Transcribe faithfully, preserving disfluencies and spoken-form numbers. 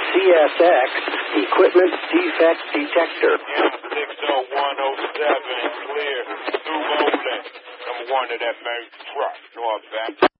C S X Equipment Defect Detector. M six oh one oh seven, clear. Through rolling. Number one of that main truck, northbound.